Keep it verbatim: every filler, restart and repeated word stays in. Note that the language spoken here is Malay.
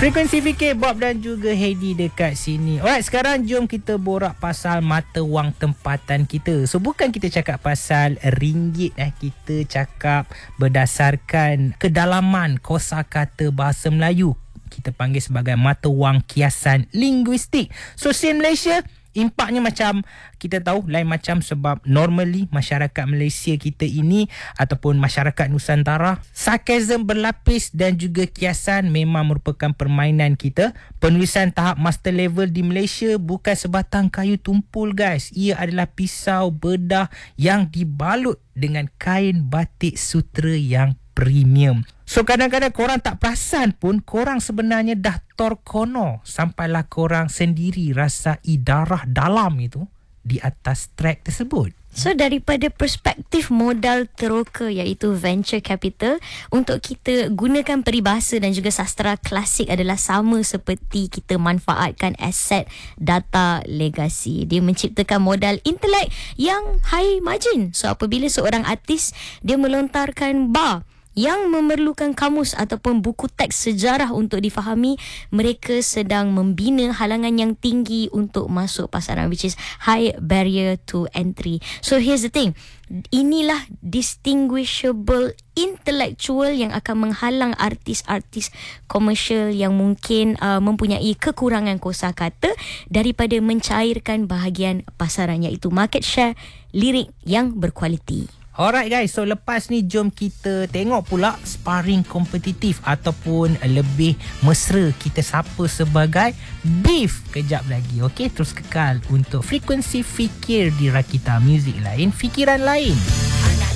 Frekuensi Fikir, Bob dan juga Heidi dekat sini. Alright, sekarang jom kita borak pasal mata wang tempatan kita. So, bukan kita cakap pasal ringgit, eh. Kita cakap berdasarkan kedalaman kosakata bahasa Melayu. Kita panggil sebagai mata wang kiasan linguistik. So, Sen Malaysia, impaknya macam kita tahu lain macam, sebab normally masyarakat Malaysia kita ini ataupun masyarakat Nusantara, sarkasm berlapis dan juga kiasan memang merupakan permainan kita. Penulisan tahap master level di Malaysia bukan sebatang kayu tumpul guys. Ia adalah pisau bedah yang dibalut dengan kain batik sutera yang premium. So kadang-kadang korang tak perasan pun korang sebenarnya dah terkono sampailah korang sendiri rasai darah dalam itu di atas track tersebut. So daripada perspektif modal teroka iaitu venture capital, untuk kita gunakan peribahasa dan juga sastera klasik adalah sama seperti kita manfaatkan aset data legasi. Dia menciptakan modal intelek yang high margin. So apabila seorang artis dia melontarkan bar yang memerlukan kamus ataupun buku teks sejarah untuk difahami, mereka sedang membina halangan yang tinggi untuk masuk pasaran, which is high barrier to entry. So here's the thing, inilah distinguishable intellectual yang akan menghalang artis-artis komersial yang mungkin uh, mempunyai kekurangan kosakata daripada mencairkan bahagian pasaran, iaitu market share lirik yang berkualiti. Alright guys, so lepas ni jom kita tengok pula sparring kompetitif ataupun lebih mesra kita sapa sebagai Beef kejap lagi. Okey, terus kekal untuk Frekuensi Fikir di Rakita Muzik Lain, Fikiran Lain.